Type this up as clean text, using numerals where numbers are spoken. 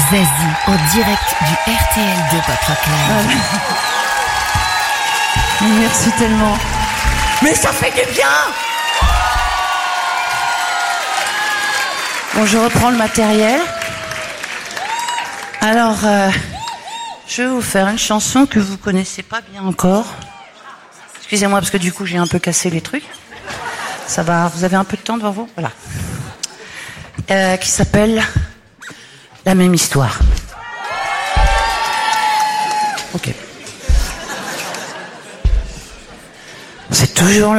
Zazie, en direct du RTL de Pop Rock Live. Merci tellement. Mais ça fait du bien. Bon, je reprends le matériel. Alors, je vais vous faire une chanson que vous connaissez pas bien encore. Excusez-moi parce que du coup j'ai un peu cassé les trucs. Ça va, vous avez un peu de temps devant vous? Voilà. Qui s'appelle La même histoire. Ok. C'est toujours